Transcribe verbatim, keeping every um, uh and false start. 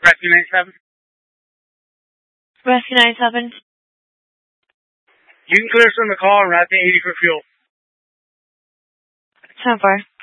Rescue ninety-seven. Rescue ninety-seven. You can clear from the car and route to eighty for fuel. ten four.